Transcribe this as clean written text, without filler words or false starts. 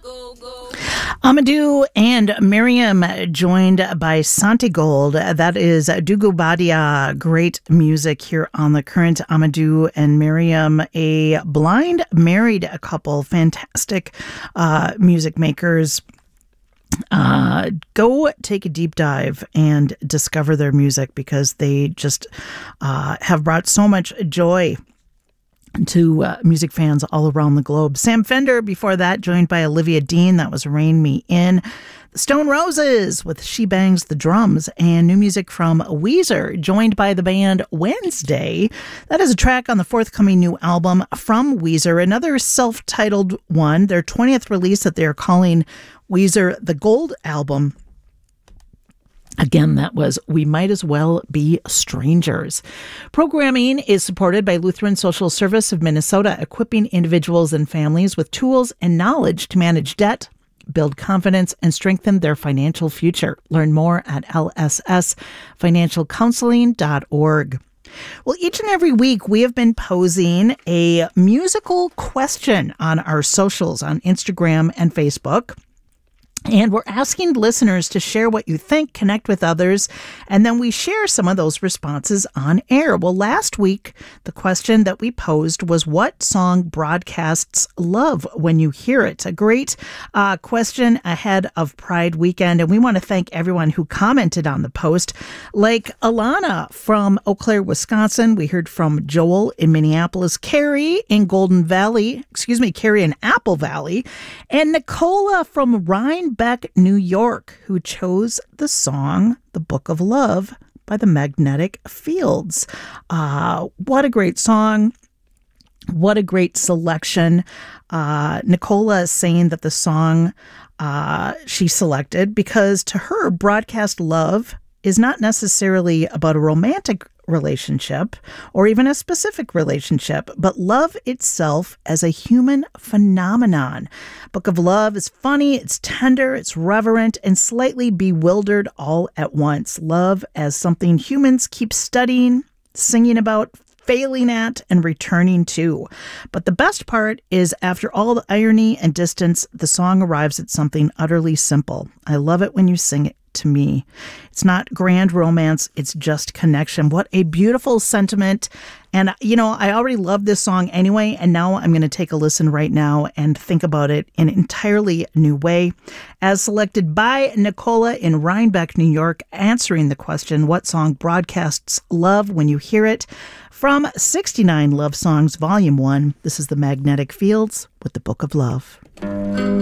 Amadou and Miriam joined by Santigold. That is Dougou Badia. Great music here on The Current. Amadou and Miriam, a blind married couple, fantastic music makers. Go take a deep dive and discover their music because they just have brought so much joy to music fans all around the globe. Sam Fender before that, joined by Olivia Dean. That was Rein Me In. The Stone Roses with She Bangs the Drums, and new music from Weezer, joined by the band Wednesday. That is a track on the forthcoming new album from Weezer, another self-titled one, their 20th release that they're calling Weezer the Gold Album. Again, that was We Might As Well Be Strangers. Programming is supported by Lutheran Social Service of Minnesota, equipping individuals and families with tools and knowledge to manage debt, build confidence, and strengthen their financial future. Learn more at lssfinancialcounseling.org. Well, each and every week we have been posing a musical question on our socials on Instagram and Facebook. And we're asking listeners to share what you think, connect with others, and then we share some of those responses on air. Well, last week, the question that we posed was, what song broadcasts love when you hear it? A great question ahead of Pride weekend, and we want to thank everyone who commented on the post, like Alana from Eau Claire, Wisconsin. We heard from Joel in Minneapolis, Carrie in Carrie in Apple Valley, and Nicola from Rhinebeck, New York, who chose the song The Book of Love by the Magnetic Fields. What a great song. What a great selection. Nicola is saying that the song she selected because to her, broadcast love is not necessarily about a romantic relationship or even a specific relationship, but love itself as a human phenomenon. Book of Love is funny, it's tender, it's reverent, and slightly bewildered all at once. Love as something humans keep studying, singing about, failing at, and returning to. But the best part is, after all the irony and distance, the song arrives at something utterly simple. I love it when you sing it to me. It's not grand romance, it's just connection. What a beautiful sentiment. And, you know, I already love this song anyway, and now I'm going to take a listen right now and think about it in an entirely new way. As selected by Nicola in Rhinebeck, New York, answering the question, what song broadcasts love when you hear it? From 69 Love Songs, Volume 1, this is the Magnetic Fields with The Book of Love.